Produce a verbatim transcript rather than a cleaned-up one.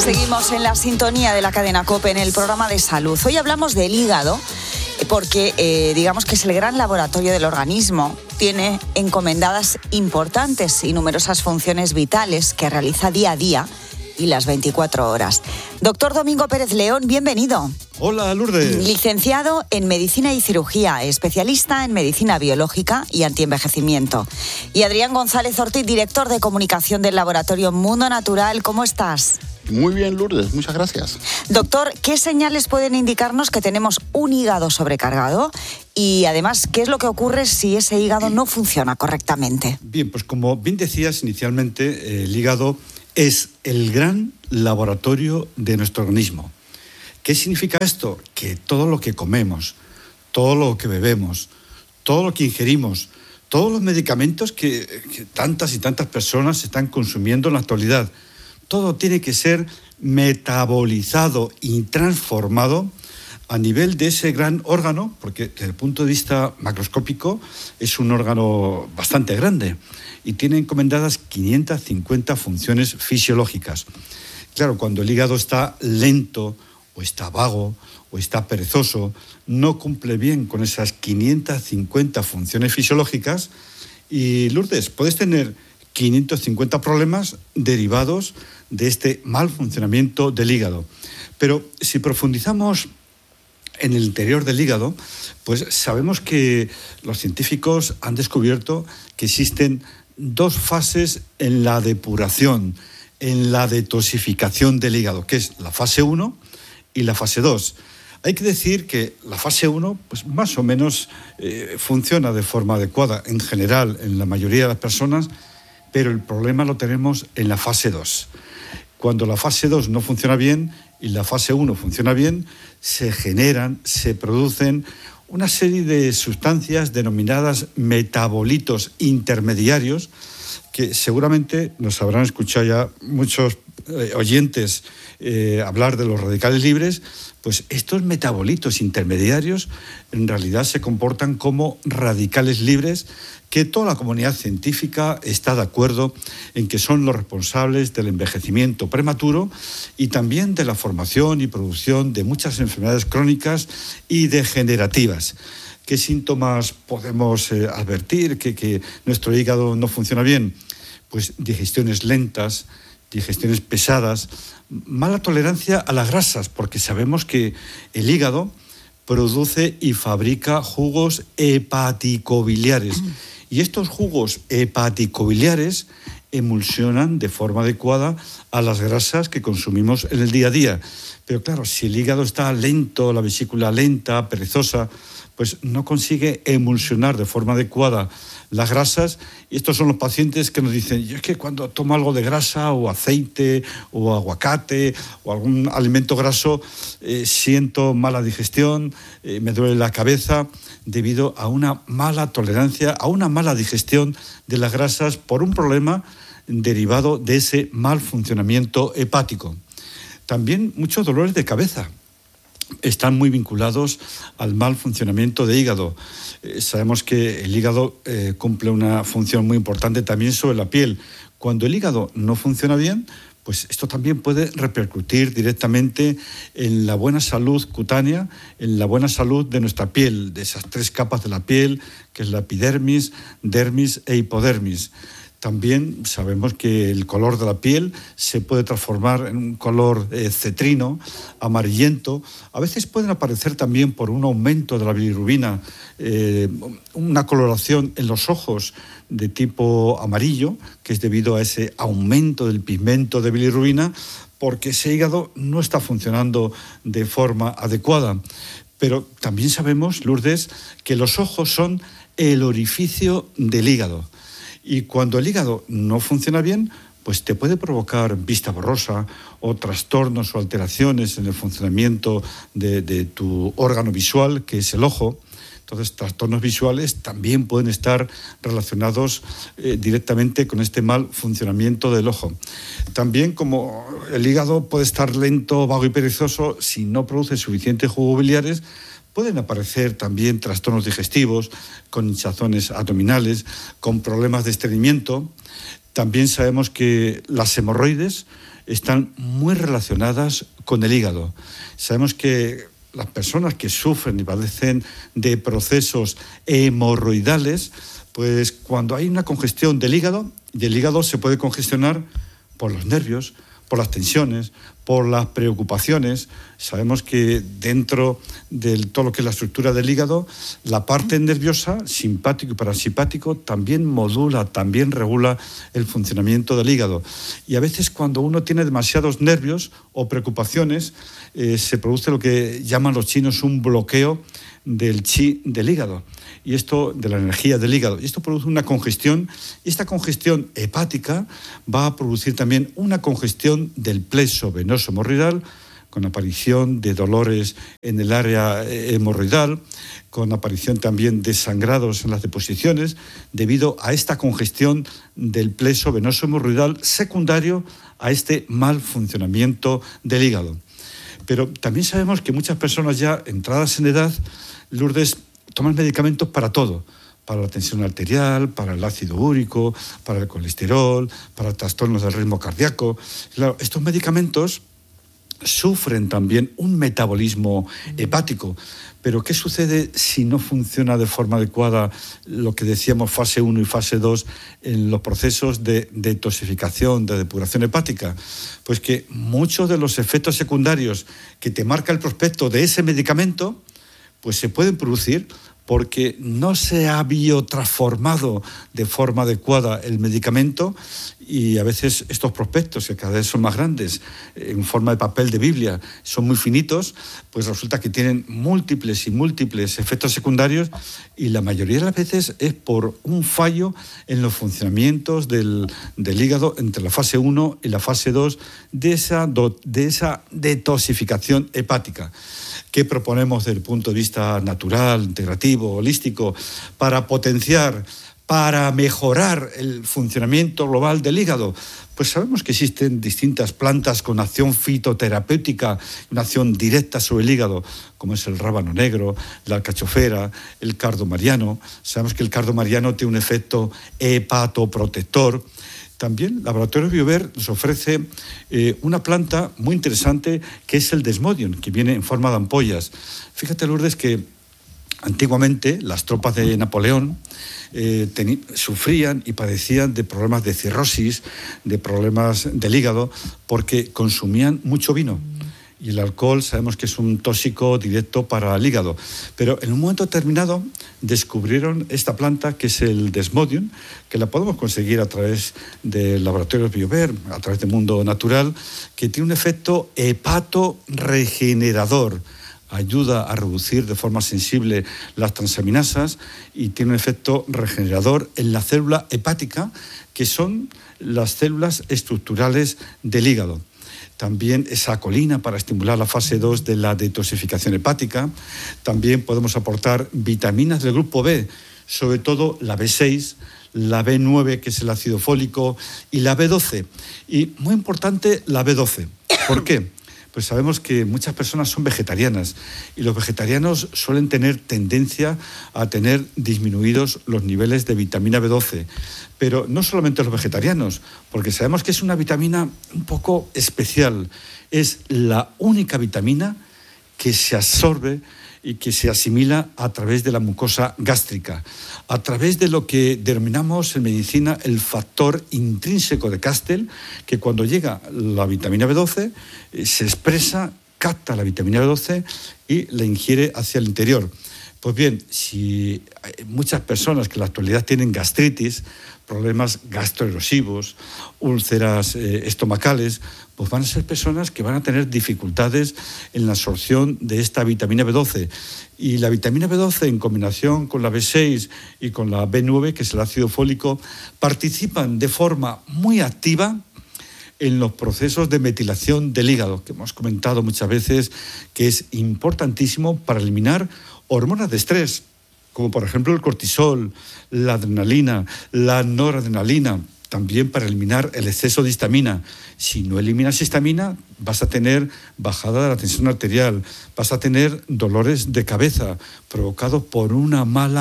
Seguimos en la sintonía de la cadena COPE en el programa de salud. Hoy hablamos del hígado porque eh, digamos que es el gran laboratorio del organismo. Tiene encomendadas importantes y numerosas funciones vitales que realiza día a día y las veinticuatro horas. Doctor Domingo Pérez León, bienvenido. Hola, Lourdes. Licenciado en Medicina y Cirugía, especialista en Medicina Biológica y Antienvejecimiento. Y Adrián González Ortiz, director de Comunicación del Laboratorio Mundo Natural. ¿Cómo estás? Muy bien, Lourdes, muchas gracias. Doctor, ¿qué señales pueden indicarnos que tenemos un hígado sobrecargado? Y además, ¿qué es lo que ocurre si ese hígado no funciona correctamente? Bien, pues como bien decías inicialmente, el hígado es el gran laboratorio de nuestro organismo. ¿Qué significa esto? Que todo lo que comemos, todo lo que bebemos, todo lo que ingerimos, todos los medicamentos que, que tantas y tantas personas están consumiendo en la actualidad, todo tiene que ser metabolizado y transformado a nivel de ese gran órgano, porque desde el punto de vista macroscópico es un órgano bastante grande y tiene encomendadas quinientas cincuenta funciones fisiológicas. Claro, cuando el hígado está lento o está vago o está perezoso, no cumple bien con esas quinientas cincuenta funciones fisiológicas y, Lourdes, puedes tener quinientos cincuenta problemas derivados de este mal funcionamiento del hígado. Pero si profundizamos en el interior del hígado, pues sabemos que los científicos han descubierto que existen dos fases en la depuración, en la detoxificación del hígado, que es la fase uno y la fase dos. Hay que decir que la fase uno, pues más o menos eh, funciona de forma adecuada en general en la mayoría de las personas, pero el problema lo tenemos en la fase dos. Cuando la fase dos no funciona bien y la fase uno funciona bien, se generan, se producen una serie de sustancias denominadas metabolitos intermediarios que seguramente nos habrán escuchado ya muchos eh, oyentes eh, hablar de los radicales libres. Pues estos metabolitos intermediarios en realidad se comportan como radicales libres que toda la comunidad científica está de acuerdo en que son los responsables del envejecimiento prematuro y también de la formación y producción de muchas enfermedades crónicas y degenerativas. ¿Qué síntomas podemos eh, advertir que, que nuestro hígado no funciona bien? Pues digestiones lentas, digestiones pesadas, mala tolerancia a las grasas, porque sabemos que el hígado produce y fabrica jugos hepaticobiliares. Y estos jugos hepaticobiliares emulsionan de forma adecuada a las grasas que consumimos en el día a día. Pero claro, si el hígado está lento, la vesícula lenta, perezosa, pues no consigue emulsionar de forma adecuada las grasas. Y estos son los pacientes que nos dicen: yo es que cuando tomo algo de grasa o aceite o aguacate o algún alimento graso eh, siento mala digestión, eh, me duele la cabeza, debido a una mala tolerancia, a una mala digestión de las grasas por un problema derivado de ese mal funcionamiento hepático. También muchos dolores de cabeza están muy vinculados al mal funcionamiento de hígado. Eh, sabemos que el hígado eh, cumple una función muy importante también sobre la piel. Cuando el hígado no funciona bien, pues esto también puede repercutir directamente en la buena salud cutánea, en la buena salud de nuestra piel, de esas tres capas de la piel, que es la epidermis, dermis e hipodermis. También sabemos que el color de la piel se puede transformar en un color eh, cetrino, amarillento. A veces pueden aparecer también por un aumento de la bilirrubina, eh, una coloración en los ojos de tipo amarillo, que es debido a ese aumento del pigmento de bilirrubina, porque ese hígado no está funcionando de forma adecuada. Pero también sabemos, Lourdes, que los ojos son el orificio del hígado. Y cuando el hígado no funciona bien, pues te puede provocar vista borrosa o trastornos o alteraciones en el funcionamiento de, de tu órgano visual, que es el ojo. Entonces, trastornos visuales también pueden estar relacionados eh, directamente con este mal funcionamiento del ojo. También, como el hígado puede estar lento, vago y perezoso, si no produce suficientes jugos biliares, pueden aparecer también trastornos digestivos, con hinchazones abdominales, con problemas de estreñimiento. También sabemos que las hemorroides están muy relacionadas con el hígado. Sabemos que las personas que sufren y padecen de procesos hemorroidales, pues cuando hay una congestión del hígado, y el hígado se puede congestionar por los nervios, por las tensiones, por las preocupaciones. Sabemos que dentro de todo lo que es la estructura del hígado, la parte nerviosa, simpático y parasimpático, también modula, también regula el funcionamiento del hígado. Y a veces cuando uno tiene demasiados nervios o preocupaciones, eh, se produce lo que llaman los chinos un bloqueo del chi del hígado, y esto de la energía del hígado, y esto produce una congestión, y esta congestión hepática va a producir también una congestión del plexo venoso hemorroidal, con aparición de dolores en el área hemorroidal, con aparición también de sangrados en las deposiciones, debido a esta congestión del plexo venoso hemorroidal secundario a este mal funcionamiento del hígado. Pero también sabemos que muchas personas ya entradas en edad, Lourdes, toman medicamentos para todo, para la tensión arterial, para el ácido úrico, para el colesterol, para trastornos del ritmo cardíaco. Claro, estos medicamentos sufren también un metabolismo hepático. Pero ¿qué sucede si no funciona de forma adecuada lo que decíamos fase uno y fase dos en los procesos de detoxificación, de depuración hepática? Pues que muchos de los efectos secundarios que te marca el prospecto de ese medicamento, pues se pueden producir porque no se ha biotransformado de forma adecuada el medicamento, y a veces estos prospectos, que cada vez son más grandes, en forma de papel de Biblia, son muy finitos, pues resulta que tienen múltiples y múltiples efectos secundarios, y la mayoría de las veces es por un fallo en los funcionamientos del, del hígado entre la fase uno y la fase dos de esa, de esa detoxificación hepática. ¿Qué proponemos desde el punto de vista natural, integrativo, holístico, para potenciar, para mejorar el funcionamiento global del hígado? Pues sabemos que existen distintas plantas con acción fitoterapéutica, una acción directa sobre el hígado, como es el rábano negro, la alcachofera, el cardo mariano. Sabemos que el cardo mariano tiene un efecto hepatoprotector. También Laboratorio Biover nos ofrece eh, una planta muy interesante que es el Desmodium, que viene en forma de ampollas. Fíjate, Lourdes, que antiguamente las tropas de Napoleón eh, teni- sufrían y padecían de problemas de cirrosis, de problemas del hígado, porque consumían mucho vino. Y el alcohol sabemos que es un tóxico directo para el hígado. Pero en un momento determinado descubrieron esta planta que es el Desmodium, que la podemos conseguir a través del Laboratorio Biover, a través del Mundo Natural, que tiene un efecto hepatorregenerador. Ayuda a reducir de forma sensible las transaminasas y tiene un efecto regenerador en la célula hepática, que son las células estructurales del hígado. También esa colina para estimular la fase dos de la detoxificación hepática. También podemos aportar vitaminas del grupo B, sobre todo la B seis, la B nueve, que es el ácido fólico, y la B doce. Y muy importante, la B doce. ¿Por qué? Pues sabemos que muchas personas son vegetarianas, y los vegetarianos suelen tener tendencia a tener disminuidos los niveles de vitamina B doce. Pero no solamente los vegetarianos, porque sabemos que es una vitamina un poco especial. Es la única vitamina que se absorbe y que se asimila a través de la mucosa gástrica, a través de lo que denominamos en medicina el factor intrínseco de Castel, que cuando llega la vitamina B doce eh, se expresa, capta la vitamina B doce y la ingiere hacia el interior. Pues bien, si hay muchas personas que en la actualidad tienen gastritis, problemas gastroerosivos, úlceras eh, estomacales, pues van a ser personas que van a tener dificultades en la absorción de esta vitamina B doce. Y la vitamina B doce, en combinación con la B seis y con la B nueve, que es el ácido fólico, participan de forma muy activa en los procesos de metilación del hígado, que hemos comentado muchas veces que es importantísimo para eliminar hormonas de estrés, como por ejemplo el cortisol, la adrenalina, la noradrenalina, también para eliminar el exceso de histamina. Si no eliminas histamina, vas a tener bajada de la tensión arterial, vas a tener dolores de cabeza provocados por una mala